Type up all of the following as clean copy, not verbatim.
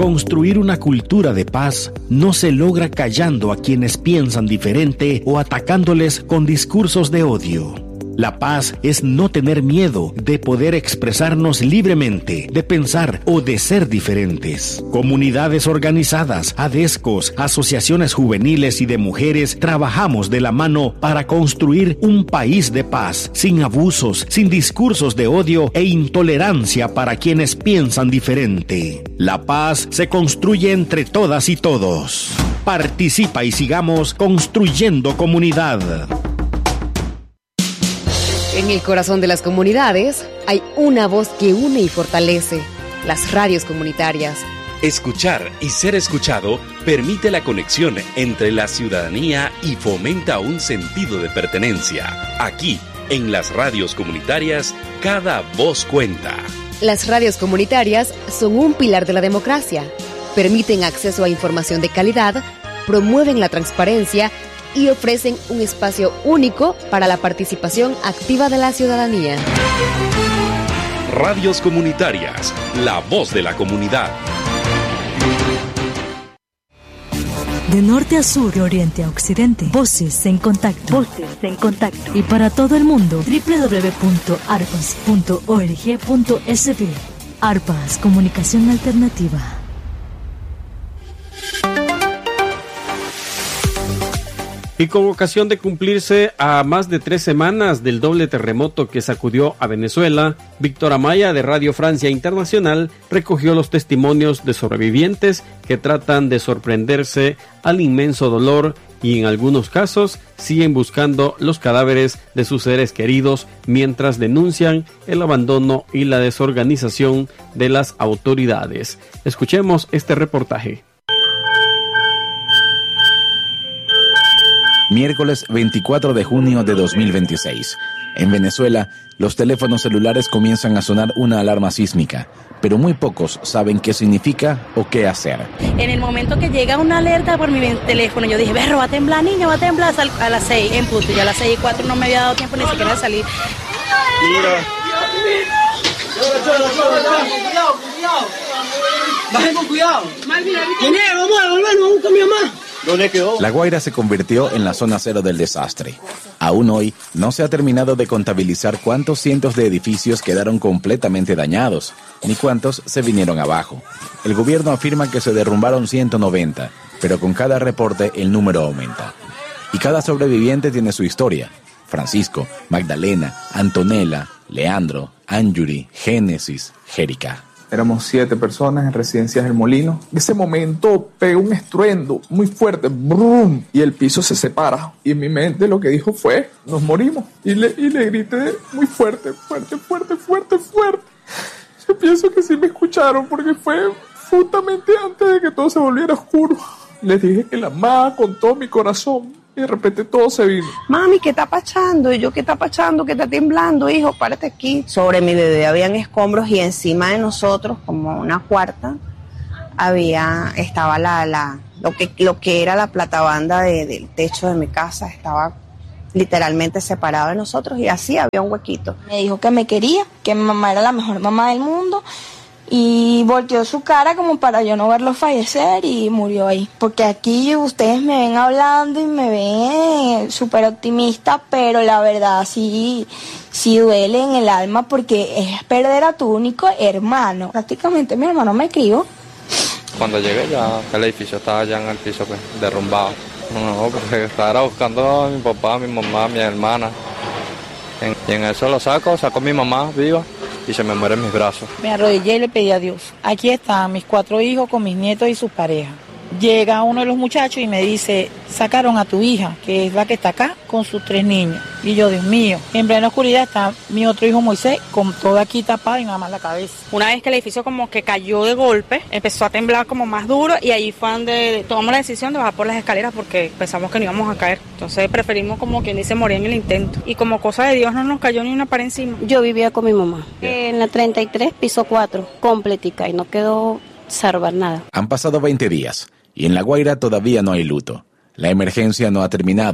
Construir una cultura de paz no se logra callando a quienes piensan diferente o atacándoles con discursos de odio. La paz es no tener miedo de poder expresarnos libremente, de pensar o de ser diferentes. Comunidades organizadas, ADESCOs, asociaciones juveniles y de mujeres trabajamos de la mano para construir un país de paz, sin abusos, sin discursos de odio e intolerancia para quienes piensan diferente. La paz se construye entre todas y todos. Participa y sigamos construyendo comunidad. En el corazón de las comunidades hay una voz que une y fortalece: las radios comunitarias. Escuchar y ser escuchado permite la conexión entre la ciudadanía y fomenta un sentido de pertenencia. Aquí, en las radios comunitarias, cada voz cuenta. Las radios comunitarias son un pilar de la democracia. Permiten acceso a información de calidad, promueven la transparencia y ofrecen un espacio único para la participación activa de la ciudadanía. Radios comunitarias, la voz de la comunidad. De norte a sur, de oriente a occidente, voces en contacto. Voces en contacto. Y para todo el mundo, www.arpas.org.sb. Arpas, comunicación alternativa. Y con ocasión de cumplirse a más de 3 semanas del doble terremoto que sacudió a Venezuela, Víctor Amaya de Radio Francia Internacional recogió los testimonios de sobrevivientes que tratan de sorprenderse al inmenso dolor y en algunos casos siguen buscando los cadáveres de sus seres queridos mientras denuncian el abandono y la desorganización de las autoridades. Escuchemos este reportaje. Miércoles 24 de junio de 2026. En Venezuela, los teléfonos celulares comienzan a sonar una alarma sísmica, pero muy pocos saben qué significa o qué hacer. En el momento que llega una alerta por mi teléfono, yo dije, berro, va a temblar, niño, va a temblar a las 6 en punto. Y a las 6:04 no me había dado tiempo ni siquiera de salir. Mira. Bajen con cuidado. Vamos a buscar a mi mamá. ¿Dónde quedó? La Guaira se convirtió en la zona cero del desastre. Aún hoy no se ha terminado de contabilizar cuántos cientos de edificios quedaron completamente dañados, ni cuántos se vinieron abajo. El gobierno afirma que se derrumbaron 190, pero con cada reporte el número aumenta. Y cada sobreviviente tiene su historia. Francisco, Magdalena, Antonella, Leandro, Anjuri, Génesis, Jerica. Éramos 7 personas en Residencias del Molino. En ese momento pegó un estruendo muy fuerte, ¡brum! Y el piso se separa. Y en mi mente lo que dijo fue, nos morimos. Y le grité muy fuerte. Yo pienso que sí me escucharon porque fue justamente antes de que todo se volviera oscuro. Les dije que la amaba con todo mi corazón. Y de repente todo se vino. Mami, ¿qué está pasando? Y yo, ¿qué está pasando? ¿Qué está temblando, hijo? Párate aquí. Sobre mi bebé habían escombros y encima de nosotros, como una cuarta, estaba lo que era la platabanda del techo de mi casa. Estaba literalmente separado de nosotros y así había un huequito. Me dijo que me quería, que mi mamá era la mejor mamá del mundo. Y volteó su cara como para yo no verlo fallecer y murió ahí. Porque aquí ustedes me ven hablando y me ven súper optimista, pero la verdad sí duele en el alma porque es perder a tu único hermano. Prácticamente mi hermano me crió. Cuando llegué ya el edificio estaba ya en el piso pues, derrumbado. No, porque estaba buscando a mi papá, a mi mamá, a mi hermana. Y en eso lo saco a mi mamá viva. Y se me muere en mis brazos. Me arrodillé y le pedí a Dios. Aquí están mis 4 hijos con mis nietos y sus parejas. Llega uno de los muchachos y me dice, sacaron a tu hija, que es la que está acá, con sus 3 niños. Y yo, Dios mío, en plena oscuridad está mi otro hijo Moisés, con todo aquí tapado y nada más la cabeza. Una vez que el edificio como que cayó de golpe, empezó a temblar como más duro y ahí fue donde tomamos la decisión de bajar por las escaleras porque pensamos que no íbamos a caer. Entonces preferimos como quien dice morir en el intento. Y como cosa de Dios no nos cayó ni una pared encima. Yo vivía con mi mamá en la 33, piso 4, completica y no quedó salvar nada. Han pasado 20 días. Y en La Guaira todavía no hay luto. La emergencia no ha terminado.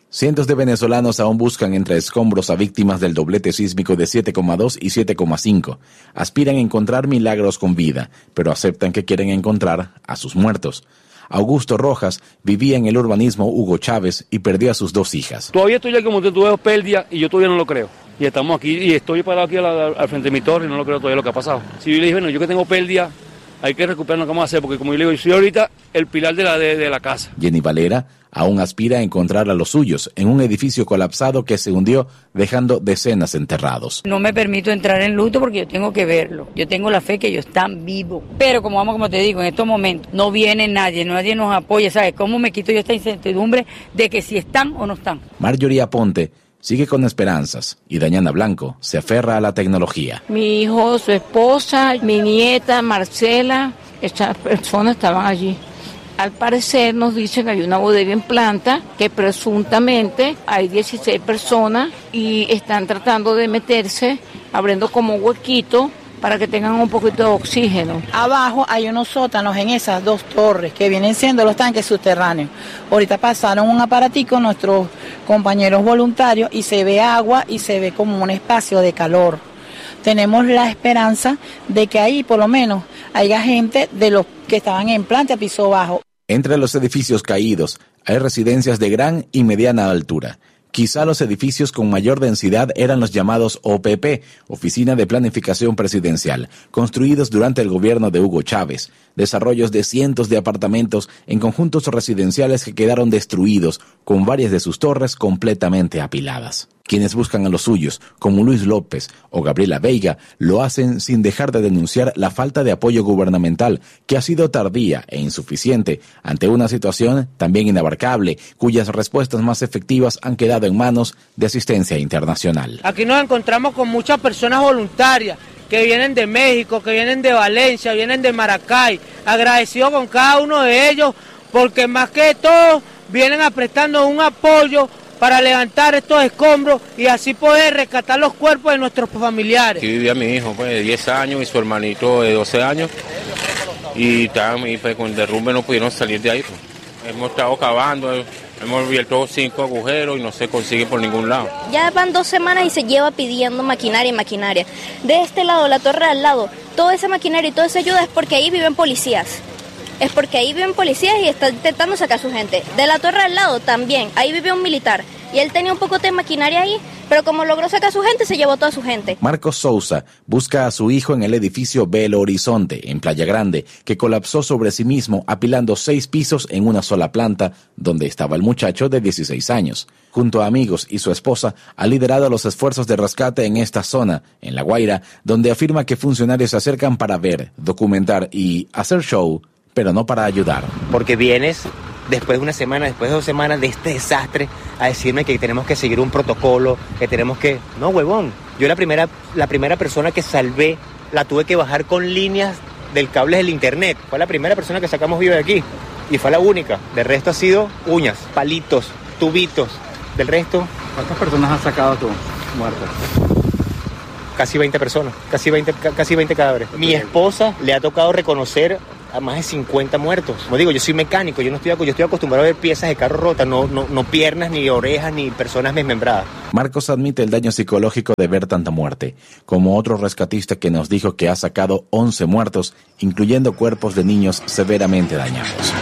Cientos de venezolanos aún buscan entre escombros a víctimas del doblete sísmico de 7,2 y 7,5. Aspiran a encontrar milagros con vida, pero aceptan que quieren encontrar a sus muertos. Augusto Rojas vivía en el urbanismo Hugo Chávez y perdió a sus 2 hijas. Todavía estoy aquí como tú ves pérdida y yo todavía no lo creo. Y estamos aquí y estoy parado aquí al frente de mi torre y no lo creo todavía lo que ha pasado. Si yo le dije, bueno, yo que tengo pérdida, hay que recuperarnos, ¿qué vamos a hacer? Porque como yo le digo, yo soy ahorita el pilar de la casa. Jenny Valera aún aspira a encontrar a los suyos en un edificio colapsado que se hundió, dejando decenas enterrados. No me permito entrar en luto porque yo tengo que verlo. Yo tengo la fe que ellos están vivos. Pero como te digo, en estos momentos no viene nadie nos apoya. ¿Sabes cómo me quito yo esta incertidumbre de que si están o no están? Marjorie Aponte sigue con esperanzas y Dañana Blanco se aferra a la tecnología. Mi hijo, su esposa, mi nieta, Marcela, estas personas estaban allí. Al parecer nos dicen que hay una bodega en planta, que presuntamente hay 16 personas y están tratando de meterse, abriendo como un huequito para que tengan un poquito de oxígeno. Abajo hay unos sótanos en esas 2 torres que vienen siendo los tanques subterráneos. Ahorita pasaron un aparatico nuestros compañeros voluntarios y se ve agua y se ve como un espacio de calor. Tenemos la esperanza de que ahí por lo menos haya gente de los que estaban en planta piso bajo. Entre los edificios caídos hay residencias de gran y mediana altura. Quizá los edificios con mayor densidad eran los llamados OPP, Oficina de Planificación Presidencial, construidos durante el gobierno de Hugo Chávez. Desarrollos de cientos de apartamentos en conjuntos residenciales que quedaron destruidos, con varias de sus torres completamente apiladas. Quienes buscan a los suyos, como Luis López o Gabriela Veiga, lo hacen sin dejar de denunciar la falta de apoyo gubernamental, que ha sido tardía e insuficiente ante una situación también inabarcable, cuyas respuestas más efectivas han quedado en manos de asistencia internacional. Aquí nos encontramos con muchas personas voluntarias que vienen de México, que vienen de Valencia, vienen de Maracay, agradecido con cada uno de ellos, porque más que todo vienen a prestarnos un apoyo para levantar estos escombros y así poder rescatar los cuerpos de nuestros familiares. Aquí vivía mi hijo de 10 años y su hermanito de 12 años y con el derrumbe no pudieron salir de ahí. Hemos estado cavando, hemos abierto 5 agujeros y no se consigue por ningún lado. Ya van 2 semanas y se lleva pidiendo maquinaria y maquinaria. De este lado, la torre al lado, toda esa maquinaria y toda esa ayuda es porque ahí viven policías. Es porque ahí viven policías y están intentando sacar a su gente. De la torre al lado también, ahí vive un militar. Y él tenía un poco de maquinaria ahí, pero como logró sacar a su gente, se llevó toda su gente. Marcos Sousa busca a su hijo en el edificio Belo Horizonte, en Playa Grande, que colapsó sobre sí mismo, apilando 6 pisos en una sola planta, donde estaba el muchacho de 16 años. Junto a amigos y su esposa, ha liderado los esfuerzos de rescate en esta zona, en La Guaira, donde afirma que funcionarios se acercan para ver, documentar y hacer show, pero no para ayudar. Porque vienes después de una semana, después de 2 semanas de este desastre, a decirme que tenemos que seguir un protocolo, que tenemos que... No, huevón, yo la primera persona que salvé, la tuve que bajar con líneas del cable del internet. Fue la primera persona que sacamos viva de aquí, y fue la única. Del resto ha sido uñas, palitos, tubitos. Del resto... ¿Cuántas personas has sacado tú muertas? Casi 20 personas, casi 20 cadáveres. Mi esposa le ha tocado reconocer a más de 50 muertos. Como digo, yo soy mecánico, yo estoy acostumbrado a ver piezas de carro rotas, no piernas, ni orejas, ni personas desmembradas. Marcos admite el daño psicológico de ver tanta muerte, como otro rescatista que nos dijo que ha sacado 11 muertos, incluyendo cuerpos de niños severamente dañados.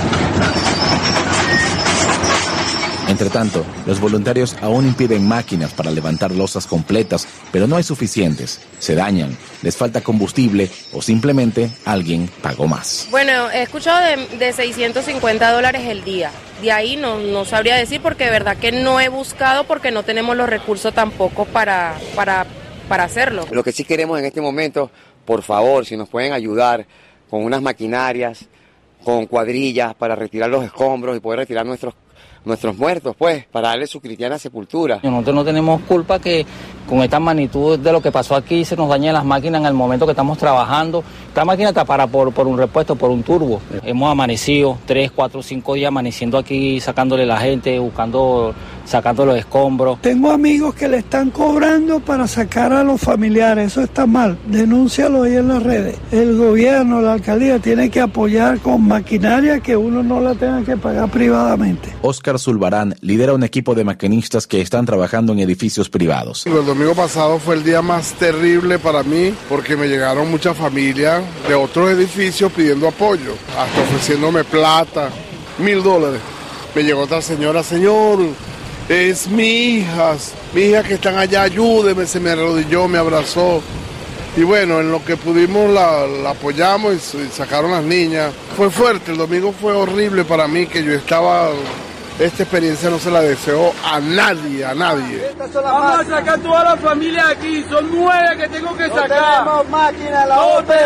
Entre tanto, los voluntarios aún impiden máquinas para levantar losas completas, pero no hay suficientes. Se dañan, les falta combustible o simplemente alguien pagó más. Bueno, he escuchado de $650 el día. De ahí no sabría decir porque de verdad que no he buscado porque no tenemos los recursos tampoco para hacerlo. Lo que sí queremos en este momento, por favor, si nos pueden ayudar con unas maquinarias, con cuadrillas para retirar los escombros y poder retirar nuestros muertos, pues, para darle su cristiana sepultura. Nosotros no tenemos culpa que con esta magnitud de lo que pasó aquí se nos dañen las máquinas en el momento que estamos trabajando. Esta máquina está para por un repuesto, por un turbo. Hemos amanecido 3, 4, 5 días amaneciendo aquí, sacándole la gente, sacando los escombros. Tengo amigos que le están cobrando para sacar a los familiares, eso está mal, denúncialo ahí en las redes. El gobierno, la alcaldía tiene que apoyar con maquinaria que uno no la tenga que pagar privadamente. Oscar Oscar Zulbarán lidera un equipo de maquinistas que están trabajando en edificios privados. El domingo pasado fue el día más terrible para mí porque me llegaron muchas familias de otros edificios pidiendo apoyo, hasta ofreciéndome plata, $1,000. Me llegó otra señora, señor, es mi hija que están allá, ayúdeme, se me arrodilló, me abrazó. Y bueno, en lo que pudimos la apoyamos y sacaron las niñas. Fue fuerte, el domingo fue horrible para mí, que yo estaba... Esta experiencia no se la deseo a nadie, a nadie. Vamos a sacar toda la familia aquí, son 9 que tengo que sacar. No tenemos máquina, la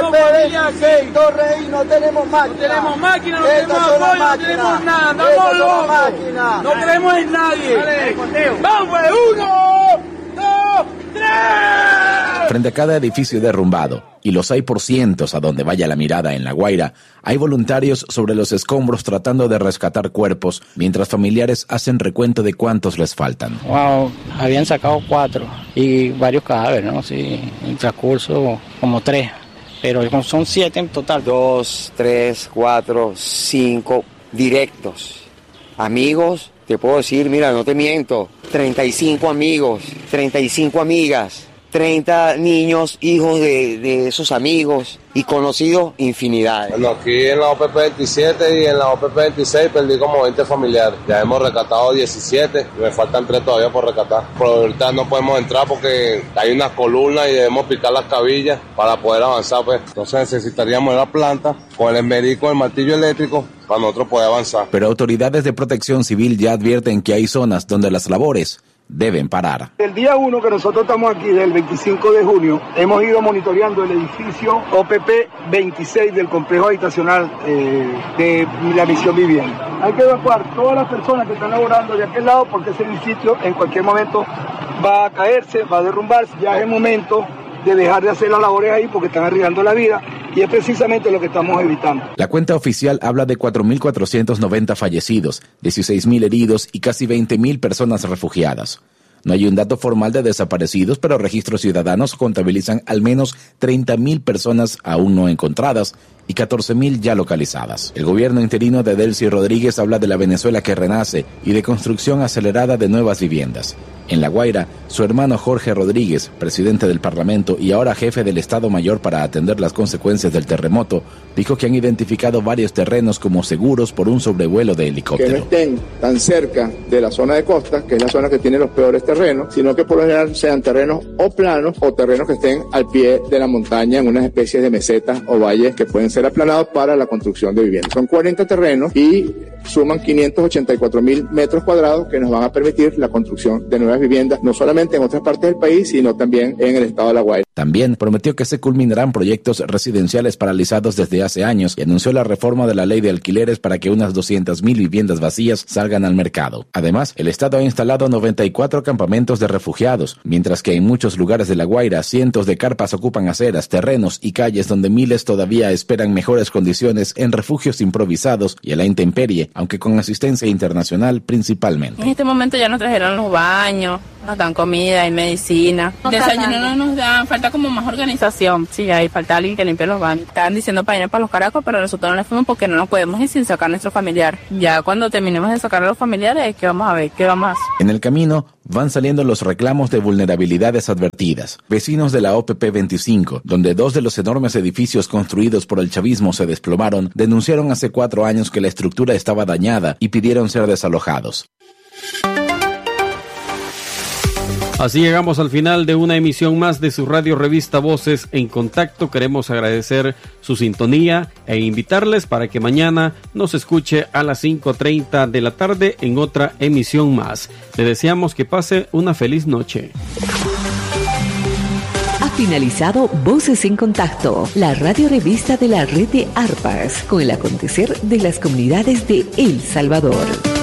OPP, Torrey, no tenemos máquina. No tenemos máquina, no tenemos apoyo, no tenemos nada, andamos locos. No creemos en nadie. Vamos, 1, 2, 3. Frente a cada edificio derrumbado, y los hay por cientos a donde vaya la mirada en La Guaira, hay voluntarios sobre los escombros tratando de rescatar cuerpos, mientras familiares hacen recuento de cuántos les faltan. Wow, habían sacado 4 y varios cadáveres, ¿no? Sí, en transcurso como 3, pero son 7 en total. 2, 3, 4, 5 directos. Amigos, te puedo decir, mira, no te miento, 35 amigos, 35 amigas. 30 niños, hijos de esos amigos y conocidos, infinidades. Bueno, aquí en la OPP 27 y en la OPP 26 perdí como 20 familiares. Ya hemos rescatado 17 y me faltan 3 todavía por rescatar. Pero ahorita no podemos entrar porque hay unas columnas y debemos picar las cabillas para poder avanzar, pues. Entonces necesitaríamos la planta con el esmerico, el martillo eléctrico, para nosotros poder avanzar. Pero autoridades de protección civil ya advierten que hay zonas donde las labores deben parar. El día 1 que nosotros estamos aquí, del 25 de junio, hemos ido monitoreando el edificio OPP 26 del complejo habitacional de la Misión Vivienda. Hay que evacuar todas las personas que están laborando de aquel lado porque ese edificio en cualquier momento va a caerse, va a derrumbarse. Ya es el momento de dejar de hacer las labores ahí porque están arriesgando la vida y es precisamente lo que estamos evitando. La cuenta oficial habla de 4.490 fallecidos, 16.000 heridos y casi 20.000 personas refugiadas. No hay un dato formal de desaparecidos, pero registros ciudadanos contabilizan al menos 30.000 personas aún no encontradas y 14.000 ya localizadas. El gobierno interino de Delcy Rodríguez habla de la Venezuela que renace y de construcción acelerada de nuevas viviendas. En La Guaira, su hermano Jorge Rodríguez, presidente del Parlamento y ahora jefe del Estado Mayor para atender las consecuencias del terremoto, dijo que han identificado varios terrenos como seguros por un sobrevuelo de helicóptero. Que no estén tan cerca de la zona de costa, que es la zona que tiene los peores terrenos, sino que por lo general sean terrenos o planos o terrenos que estén al pie de la montaña en unas especies de mesetas o valles que pueden ser aplanados para la construcción de viviendas. Son 40 terrenos y suman 584.000 metros cuadrados que nos van a permitir la construcción de nuevas viviendas, no solamente en otras partes del país, sino también en el estado de La Guaira. También prometió que se culminarán proyectos residenciales paralizados desde hace años y anunció la reforma de la ley de alquileres para que unas 200.000 viviendas vacías salgan al mercado. Además, el Estado ha instalado 94 campamentos de refugiados, mientras que en muchos lugares de La Guaira cientos de carpas ocupan aceras, terrenos y calles donde miles todavía esperan mejores condiciones en refugios improvisados y a la intemperie, aunque con asistencia internacional principalmente. En este momento ya nos trajeron los baños, nos dan comida y medicina. Desayuno no nos dan, falta como más organización. Sí, hay falta alguien que limpie los baños. Estaban diciendo para ir para los Caracos, pero nosotros no les fuimos porque no nos podemos ir sin sacar a nuestro familiar. Ya cuando terminemos de sacar a los familiares, ¿qué vamos a ver? ¿Qué vamos a hacer? En el camino van saliendo los reclamos de vulnerabilidades advertidas. Vecinos de la OPP 25, donde 2 de los enormes edificios construidos por el chavismo se desplomaron, denunciaron hace 4 años que la estructura estaba dañada y pidieron ser desalojados. Así llegamos al final de una emisión más de su radio revista Voces en Contacto. Queremos agradecer su sintonía e invitarles para que mañana nos escuche a las 5:30 de la tarde en otra emisión más. Le deseamos que pase una feliz noche. Ha finalizado Voces en Contacto, la radio revista de la red de ARPAS, con el acontecer de las comunidades de El Salvador.